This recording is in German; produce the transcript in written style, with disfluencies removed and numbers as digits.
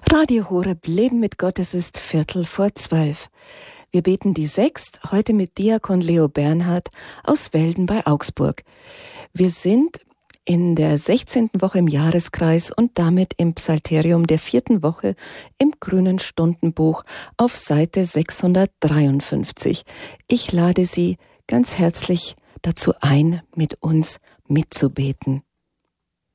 Radio Horeb, Leben mit Gott, es ist 11:45. Wir beten die Sext, heute mit Diakon Leo Bernhard aus Welden bei Augsburg. Wir sind in der 16. Woche im Jahreskreis und damit im Psalterium der 4. Woche im Grünen Stundenbuch auf Seite 653. Ich lade Sie ganz herzlich dazu ein, mit uns mitzubeten.